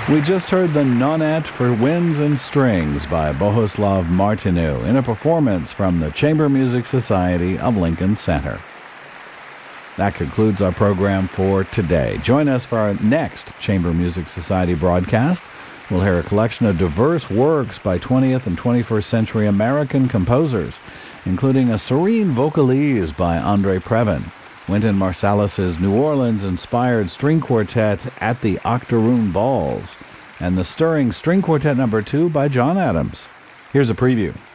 We just heard the Nonette for Winds and Strings by Bohuslav Martinu in a performance from the Chamber Music Society of Lincoln Center. That concludes our program for today. Join us for our next Chamber Music Society broadcast. We'll hear a collection of diverse works by 20th and 21st century American composers, including a serene vocalese by Andre Previn, Wynton Marsalis's New Orleans-inspired string quartet At the Octoroon Balls, and the stirring String Quartet No. 2 by John Adams. Here's a preview.